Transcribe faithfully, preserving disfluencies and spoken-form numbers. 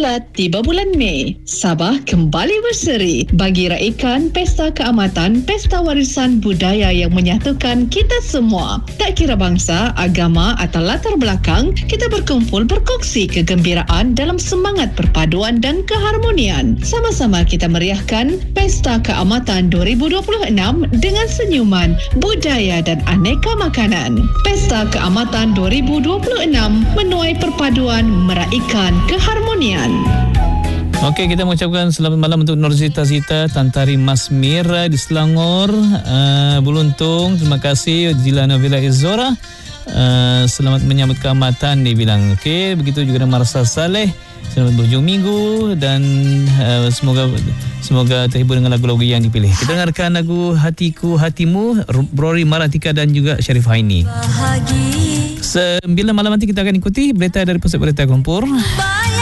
Lambat tiba bulan Mei, Sabah kembali berseri bagi raikan Pesta Keamatan, Pesta Warisan Budaya yang menyatukan kita semua. Tak kira bangsa, agama atau latar belakang, kita berkumpul berkongsi kegembiraan dalam semangat perpaduan dan keharmonian. Sama-sama kita meriahkan Pesta Keamatan dua ribu dua puluh enam dengan senyuman, budaya dan aneka makanan. Pesta Keamatan dua ribu dua puluh enam menuai perpaduan, meraikan keharmonian. Okey, kita mengucapkan selamat malam untuk Norzita Zita, Tantari Masmir di Selangor, uh, Buluntung. Terima kasih Jilana Villa Izora. Uh, selamat menyambut keamatan dia bilang. Okey, begitu juga dengan Marsa Saleh. Selamat berhujung minggu dan uh, semoga semoga terhibur dengan lagu-lagu yang dipilih. Kita dengarkan lagu Hatiku Hatimu, Rory Maratika dan juga Syarif Haini. Sembilan malam nanti kita akan ikuti berita dari Pusat Berita Kumpul.